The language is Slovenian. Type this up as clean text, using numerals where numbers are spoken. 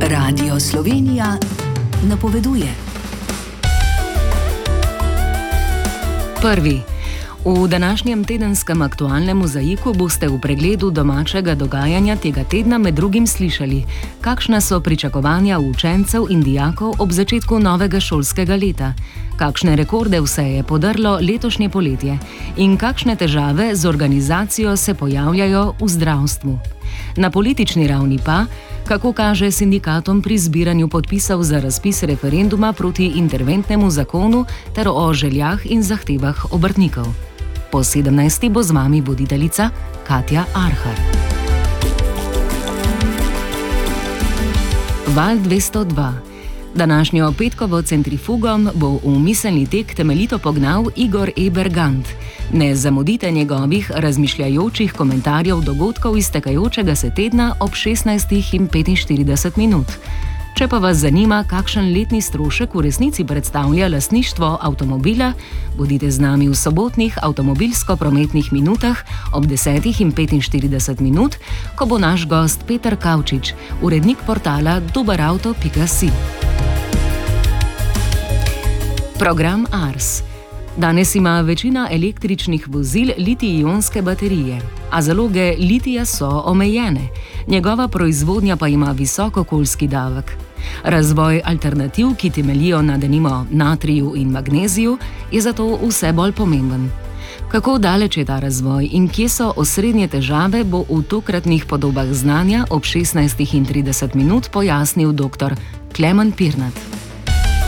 Radio Slovenija napoveduje. Prvi. V današnjem tedenskem aktualnem mozaiku boste v pregledu domačega dogajanja tega tedna med drugim slišali, kakšna so pričakovanja učencev in dijakov ob začetku novega šolskega leta, kakšne rekorde vse je podrlo letošnje poletje in kakšne težave z organizacijo se pojavljajo v zdravstvu. Na politični ravni pa, kako kaže sindikatom pri zbiranju podpisov za razpis referenduma proti interventnemu zakonu ter o željah in zahtevah obrtnikov. Po 17. bo z vami voditeljica Katja Arhar. Val 202. Današnjo petkovo centrifugo bo v miselni tek temeljito pognal Igor Ebergant. Ne zamudite njegovih razmišljajočih komentarjev dogodkov iztekajočega se tedna ob 16:45. Če pa vas zanima, kakšen letni strošek v resnici predstavlja lastništvo avtomobila, bodite z nami v sobotnih avtomobilsko-prometnih minutah ob 10:45, ko bo naš gost Peter Kavčič, urednik portala doberauto.si. Program Ars. Danes ima večina električnih vozil litij-ionske baterije, a zaloge litija so omejene, njegova proizvodnja pa ima visok okoljski davek. Razvoj alternativ, ki temeljijo na denimo natriju in magneziju, je zato vse bolj pomemben. Kako daleč je ta razvoj in kje so osrednje težave, bo v tokratnih podobah znanja ob 16:30 pojasnil dr. Klemen Pirnat.